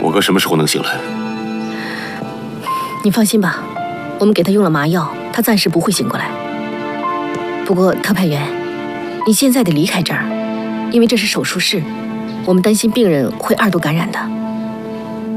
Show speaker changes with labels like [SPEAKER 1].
[SPEAKER 1] 我哥什么时候能醒来？
[SPEAKER 2] 你放心吧，我们给他用了麻药，他暂时不会醒过来。不过特派员，你现在得离开这儿，因为这是手术室，我们担心病人会2度感染的。